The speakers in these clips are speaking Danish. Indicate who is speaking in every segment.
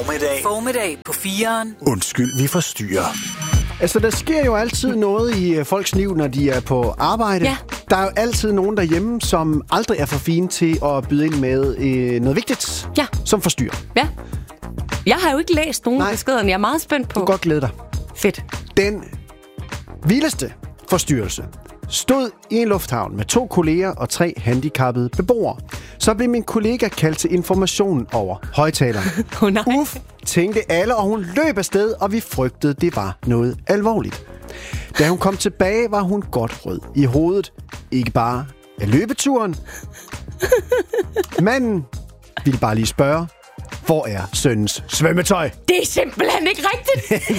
Speaker 1: Formiddag på 4'eren.
Speaker 2: Undskyld, vi forstyrrer. Altså, der sker jo altid noget i folks liv, når de er på arbejde.
Speaker 3: Ja.
Speaker 2: Der er jo altid nogen derhjemme, som aldrig er for fine til at byde ind med noget vigtigt,
Speaker 3: Ja.
Speaker 2: som forstyrrer.
Speaker 3: Ja. Jeg har jo ikke læst nogen af beskederne. Jeg er meget spændt på.
Speaker 2: Du kan godt glæde dig.
Speaker 3: Fedt.
Speaker 2: Den vildeste forstyrrelse stod i en lufthavn med 2 kolleger og 3 handicappede beboere. Så blev min kollega kaldt til information over højtaleren.
Speaker 3: Nej.
Speaker 2: Uff, tænkte alle, og hun løb afsted, og vi frygtede, det var noget alvorligt. Da hun kom tilbage, var hun godt rød i hovedet. Ikke bare af løbeturen. Manden ville bare lige spørge, hvor er sønnens svømmetøj?
Speaker 3: Det er simpelthen ikke rigtigt.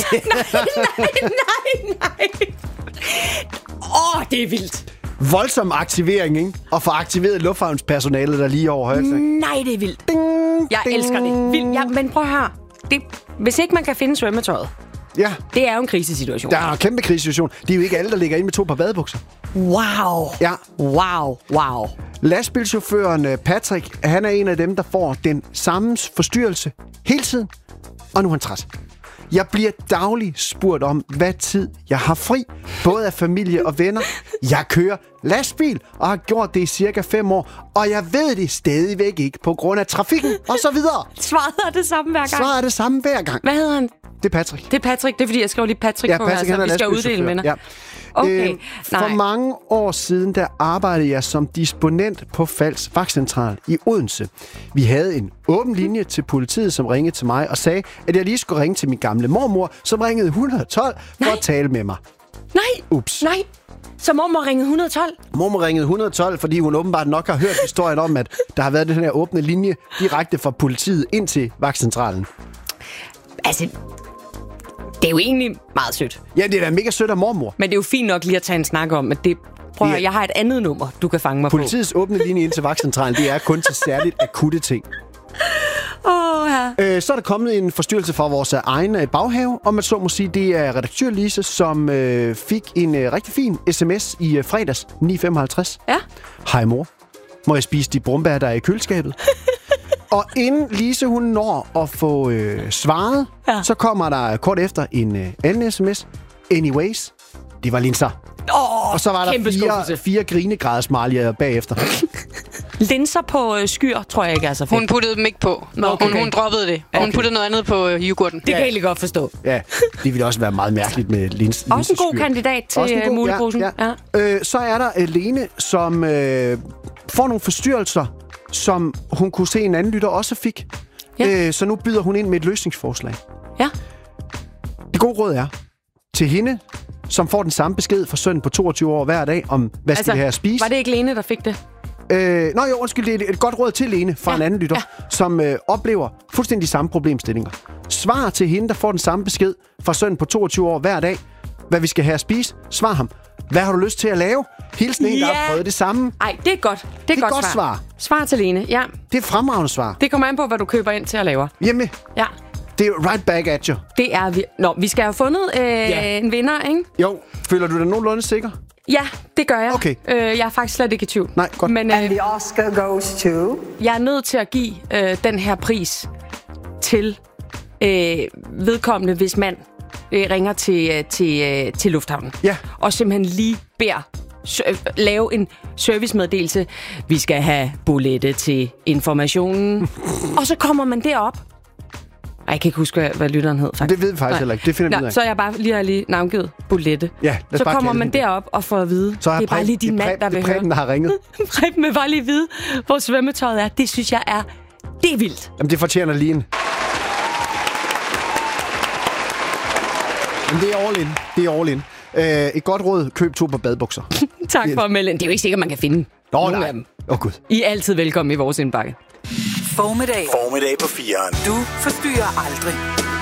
Speaker 3: Nej. Det er vildt.
Speaker 2: Voldsom aktivering, ikke? Og få aktiveret lufthavnspersonalet, der lige over højtaleren.
Speaker 3: Nej, det er vildt. Jeg elsker det. Vildt. Ja, men prøv at høre. Hvis ikke man kan finde svømmetøjet,
Speaker 2: Ja,
Speaker 3: det er jo en krisesituation.
Speaker 2: der er en kæmpe krisesituation. Det er jo ikke alle, der ligger inde med 2 par badebukser.
Speaker 3: Wow.
Speaker 2: Ja.
Speaker 3: Wow.
Speaker 2: Lastbilchaufføren Patrick, han er en af dem, der får den samme forstyrrelse hele tiden. Og nu er han træt. Jeg bliver dagligt spurgt om, hvad tid jeg har fri. Både af familie og venner. Jeg kører lastbil og har gjort det i cirka 5 år. Og jeg ved det stadigvæk ikke på grund af trafikken og så videre.
Speaker 3: Svaret er det samme hver gang.
Speaker 2: Svaret er det samme hver gang.
Speaker 3: Hvad hedder han?
Speaker 2: Det er Patrick.
Speaker 3: Det er Patrick. Det er, fordi jeg skrev lige Patrick på
Speaker 2: Patrick,
Speaker 3: her, så vi skal uddele med.
Speaker 2: Ja.
Speaker 3: Okay,
Speaker 2: for mange år siden, der arbejdede jeg som disponent på Falds Vagtcentral i Odense. Vi havde en åben linje til politiet, som ringede til mig og sagde, at jeg lige skulle ringe til min gamle mormor, som ringede 112 for at tale med mig.
Speaker 3: Nej.
Speaker 2: Ups.
Speaker 3: Nej. Så mormor ringede 112?
Speaker 2: Mormor ringede 112, fordi hun åbenbart nok har hørt historien om, at der har været den her åbne linje direkte fra politiet ind til Vagtcentralen.
Speaker 3: Altså, det er jo egentlig meget sødt.
Speaker 2: Ja, det er da mega sødt af mormor.
Speaker 3: Men det er jo fint nok lige at tage en snak om, at det... Prøv at høre, jeg har et andet nummer, du kan fange mig
Speaker 2: Politiets åbne linje ind til Vagtcentralen, det er kun til særligt akutte ting.
Speaker 3: Ja.
Speaker 2: Så er der kommet en forstyrrelse fra vores egen baghave, og man så må sige, det er redaktør Lise, som fik en rigtig fin sms i fredags 9:55.
Speaker 3: Ja.
Speaker 2: Hej mor, må jeg spise de brumbær, der er i køleskabet? Og inden Lise hun når at få svaret, så kommer der kort efter en anden sms. Anyways, det var linser. Og så var der 4 grinegrædesmalier bagefter.
Speaker 3: Linser på skyer, tror jeg ikke er så fedt.
Speaker 4: Hun puttede dem ikke på. Hun droppede det. Okay. Hun puttede noget andet på yoghurten.
Speaker 3: Det kan jeg egentlig godt forstå.
Speaker 2: Ja, det ville også være meget mærkeligt med linseskyr.
Speaker 3: Også en god kandidat til muleposen.
Speaker 2: Ja. Så er der Lene, som får nogle forstyrrelser, som hun kunne se en anden lytter også fik. Ja. Så nu byder hun ind med et løsningsforslag.
Speaker 3: Ja.
Speaker 2: Det gode råd er til hende, som får den samme besked fra sønnen på 22 år hver dag, om hvad skal vi have at spise.
Speaker 3: Var det ikke Lene, der fik det?
Speaker 2: Det er et godt råd til Lene fra en anden lytter, som oplever fuldstændig de samme problemstillinger. Svar til hende, der får den samme besked fra sønnen på 22 år hver dag, hvad vi skal have at spise. Svar ham. Hvad har du lyst til at lave? Hilsen en, der har prøvet det samme.
Speaker 3: Ej, det er godt. Det er godt svar. Svar til Lene, ja.
Speaker 2: Det er et fremragende svar.
Speaker 3: Det kommer an på, hvad du køber ind til at lave.
Speaker 2: Hjemme.
Speaker 3: Ja.
Speaker 2: Det er right back at you.
Speaker 3: Det er vi. Nå, vi skal have fundet en vinder, ikke?
Speaker 2: Jo. Føler du dig nogenlunde sikker?
Speaker 3: Ja, det gør jeg.
Speaker 2: Okay.
Speaker 3: Jeg er faktisk slet ikke i tvivl.
Speaker 2: Nej, godt.
Speaker 3: Men,
Speaker 1: And the Oscar goes to...
Speaker 3: Jeg er nødt til at give den her pris til vedkommende, hvis man ringer til lufthavnen.
Speaker 2: Ja.
Speaker 3: Og simpelthen lige beder lave en servicemeddelelse. Vi skal have billette til informationen. Og så kommer man derop. Jeg kan ikke huske, hvad lytteren hed, faktisk.
Speaker 2: Det ved vi faktisk heller ikke. Det finder vi ud af.
Speaker 3: Så jeg bare lige navngivet billette.
Speaker 2: Ja,
Speaker 3: så kommer man derop og får at vide.
Speaker 2: Så
Speaker 3: det er bare lige din mand, der vil høre.
Speaker 2: Der har ringet.
Speaker 3: Preben vil bare lige vide, hvor svømmetøjet er. Det synes jeg er... Det er vildt.
Speaker 2: Jamen, det fortjener lige en. Men det er all in. Det er all in. Et godt råd. Køb 2 par badebukser.
Speaker 3: Tak for at melde. Det er jo ikke sikkert, man kan finde nogen af dem.
Speaker 2: Gud.
Speaker 3: I er altid velkommen i vores indbakke.
Speaker 1: Formiddag på 4'eren. Du forstyrrer aldrig.